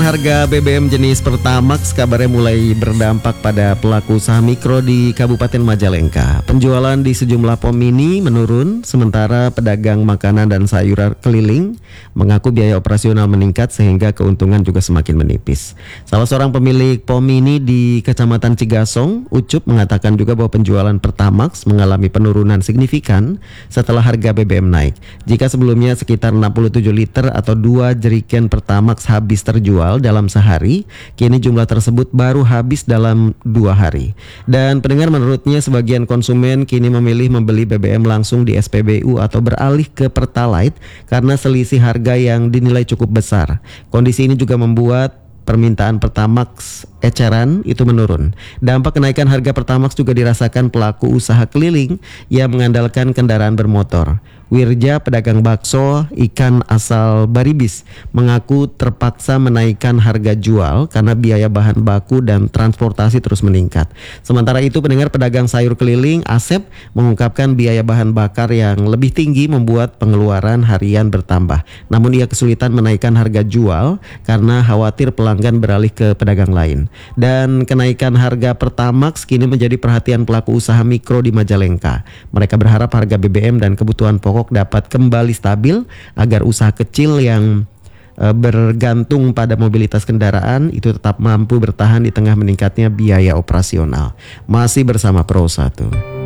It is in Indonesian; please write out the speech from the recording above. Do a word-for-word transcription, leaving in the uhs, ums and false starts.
harga B B M jenis Pertamax kabarnya mulai berdampak pada pelaku usaha mikro di Kabupaten Majalengka. Penjualan di sejumlah pom mini menurun, sementara pedagang makanan dan sayuran keliling mengaku biaya operasional meningkat sehingga keuntungan juga semakin menipis. Salah seorang pemilik pom mini di Kecamatan Cigasong, Ucup, mengatakan juga bahwa penjualan Pertamax mengalami penurunan signifikan setelah harga B B M naik. Jika sebelumnya sekitar enam puluh tujuh liter atau dua jerigen Pertamax habis terjual dalam sehari, kini jumlah tersebut baru habis dalam dua hari. Dan pendengar, menurutnya sebagian konsumen kini memilih membeli B B M langsung di S P B U atau beralih ke Pertalite karena selisih harga yang dinilai cukup besar. Kondisi ini juga membuat permintaan Pertamax eceran itu menurun. Dampak kenaikan harga Pertamax juga dirasakan pelaku usaha keliling yang mengandalkan kendaraan bermotor. Wirja, pedagang bakso ikan asal Baribis, mengaku terpaksa menaikkan harga jual karena biaya bahan baku dan transportasi terus meningkat. Sementara itu, pendengar, pedagang sayur keliling Asep mengungkapkan biaya bahan bakar yang lebih tinggi membuat pengeluaran harian bertambah. Namun ia kesulitan menaikkan harga jual karena khawatir pelanggan beralih ke pedagang lain. Dan kenaikan harga Pertamax kini menjadi perhatian pelaku usaha mikro di Majalengka. Mereka berharap harga B B M dan kebutuhan pokok dapat kembali stabil agar usaha kecil yang e, bergantung pada mobilitas kendaraan itu tetap mampu bertahan di tengah meningkatnya biaya operasional. Masih bersama Pro satu.